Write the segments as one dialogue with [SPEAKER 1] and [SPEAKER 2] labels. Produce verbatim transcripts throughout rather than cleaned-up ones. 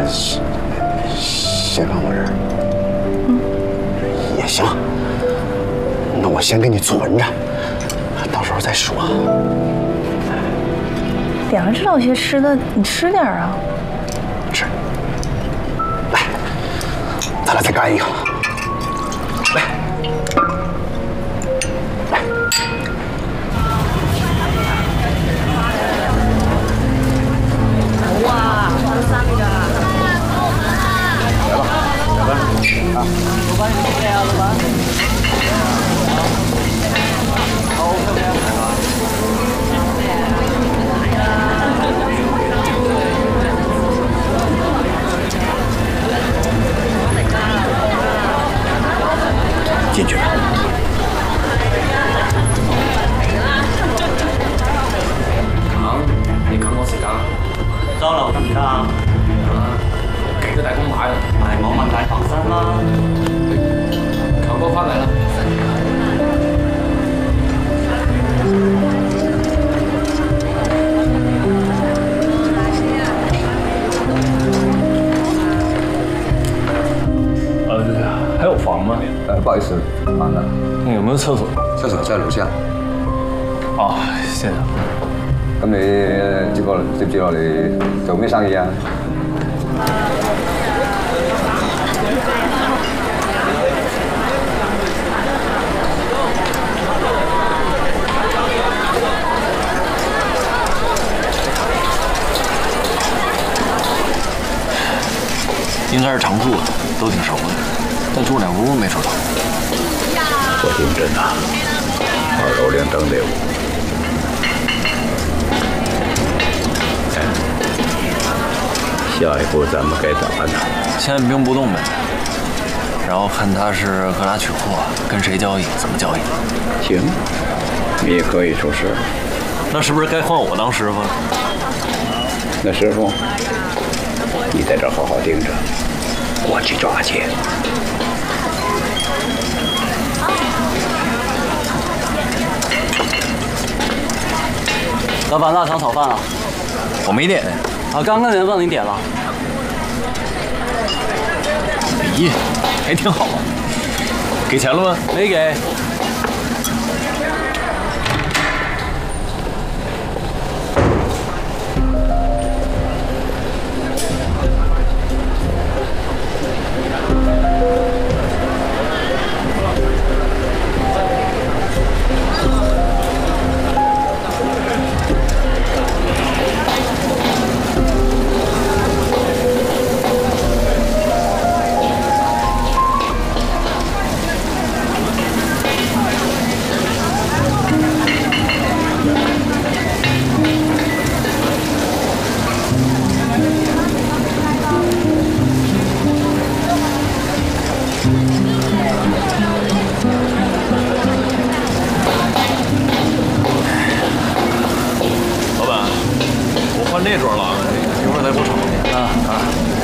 [SPEAKER 1] 先先放我这儿，
[SPEAKER 2] 嗯，
[SPEAKER 1] 也行。那我先给你存着，到时候再说。
[SPEAKER 2] 点了这老些吃的，你吃点啊。
[SPEAKER 1] 吃。来，咱俩再干一个。来。
[SPEAKER 3] 啊，老板，你来啊，老板。好，漂亮。
[SPEAKER 1] 进去吧。
[SPEAKER 4] 行，你跟我時間。
[SPEAKER 3] 酒樓得唔得啊？
[SPEAKER 4] 幾個大公買啊？
[SPEAKER 3] 係冇問題，放心啦。
[SPEAKER 4] 強哥翻嚟啦。呃，还有房吗？
[SPEAKER 5] 呃，不好意思，满了。
[SPEAKER 4] 那有没有厕所？
[SPEAKER 5] 厕所在樓下。
[SPEAKER 4] 哦，謝謝。
[SPEAKER 5] 咁你接過接住落嚟做咩生意啊？
[SPEAKER 4] 应该是常住的，都挺熟的，但住两屋没收到。
[SPEAKER 6] 我盯着呢，二楼亮灯的屋。哎，下一步咱们该咋办呢？
[SPEAKER 4] 先按兵不动呗，然后看他是搁哪取货，跟谁交易，怎么交易。
[SPEAKER 6] 行，你可以出师。
[SPEAKER 4] 那是不是该换我当师傅了？
[SPEAKER 6] 那师傅，你在这儿好好盯着。 我去抓去。
[SPEAKER 3] 老板，腊肠炒饭啊？
[SPEAKER 4] 我没点。
[SPEAKER 3] 啊，刚刚人帮你点了。
[SPEAKER 4] 咦，还挺好啊。给钱了吗？
[SPEAKER 3] 没给。
[SPEAKER 4] 这桌了，一会儿再补炒去。啊啊！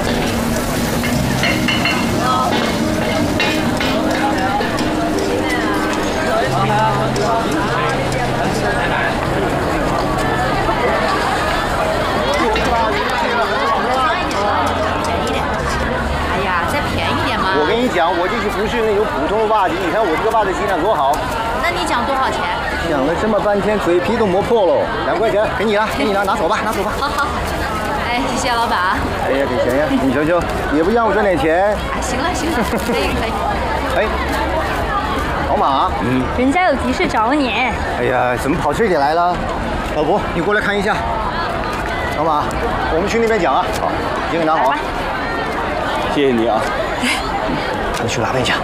[SPEAKER 7] 哎呀，再便宜点嘛！
[SPEAKER 8] 我跟你讲，我就是不是那种普通的袜子，你看我这个袜子质量多好。
[SPEAKER 7] 那你讲多少钱？
[SPEAKER 8] 讲了这么半天，嘴皮都磨破了。两块钱给你了，给你了，拿走吧，拿走吧。
[SPEAKER 7] 好好。哎，谢谢老板。
[SPEAKER 8] 哎呀，给钱呀！你瞧瞧，也不让我赚点钱。
[SPEAKER 7] 哎，行了行了，可以可以。
[SPEAKER 8] 哎，老马，
[SPEAKER 9] 嗯，人家有急事找你。
[SPEAKER 8] 哎呀，怎么跑这里来了？老伯，你过来看一下。老马，我们去那边讲啊。好，先给拿好。谢谢你啊。我去拿问一下。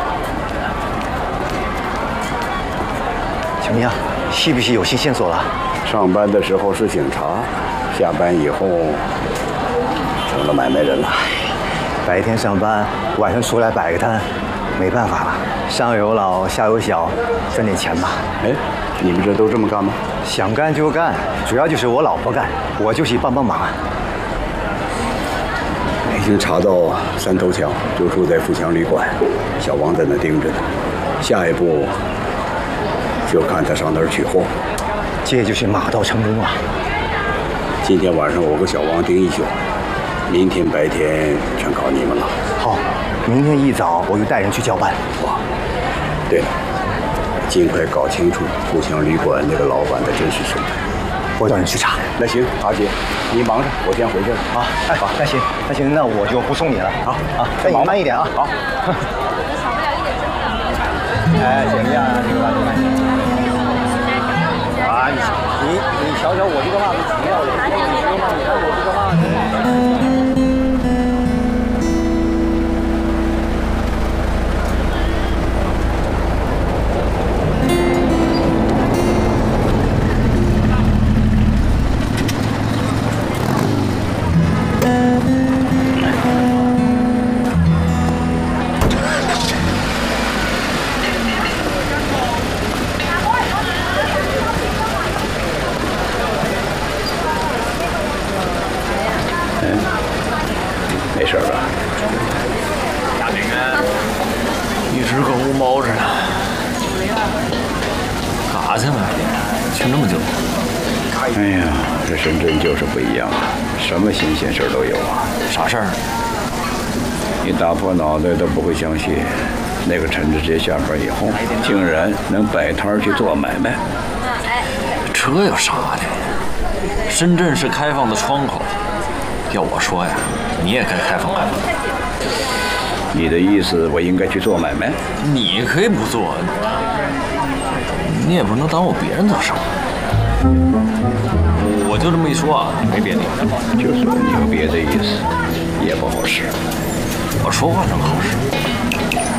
[SPEAKER 8] 怎么样？是不是有新线索了？
[SPEAKER 6] 上班的时候是警察，下班以后成了买卖人了。
[SPEAKER 8] 白天上班，晚上出来摆个摊，没办法了，上有老下有小，赚点钱吧。
[SPEAKER 6] 哎，你们这都这么干吗？
[SPEAKER 8] 想干就干，主要就是我老婆干，我就是帮帮忙。
[SPEAKER 6] 已经查到三头强就住在富强旅馆，小王在那盯着呢。下一步。 就看他上哪儿取货，
[SPEAKER 8] 这就是马到成功啊！
[SPEAKER 6] 今天晚上我和小王盯一宿， 明天白天全靠你们了。
[SPEAKER 8] 好，明天一早我就带人去交办。
[SPEAKER 6] 哇，对了，尽快搞清楚富强旅馆那个老板的真实身份。
[SPEAKER 8] 我叫人去查。
[SPEAKER 6] 那行，阿姐，你忙着，我先回去了。
[SPEAKER 8] 啊，哎，好，那行，那行，那我就不送你了。好啊，那你慢一点啊。好。哎，怎么样啊，这个吧，这个。啊，你你你瞧瞧我这个袜子挺漂亮，你说嘛，你看我这个袜子。
[SPEAKER 6] 没事吧？
[SPEAKER 4] 大明啊，一直跟无毛似的。干啥去了？去那么久？
[SPEAKER 6] 哎呀，这深圳就是不一样，什么新鲜事儿都有啊。
[SPEAKER 4] 啥事儿？
[SPEAKER 6] 你打破脑袋都不会相信，那个陈志杰下班以后，竟然能摆摊去做买卖。
[SPEAKER 4] 这有啥的？深圳是开放的窗口，要我说呀，你也该开放开放。
[SPEAKER 6] 你的意思，我应该去做买卖？
[SPEAKER 4] 你可以不做，你也不能耽误别人做生意。我就这么一说啊，你没别的。
[SPEAKER 6] 就算你有别的意思，也不好使。
[SPEAKER 4] 我说话怎么好使？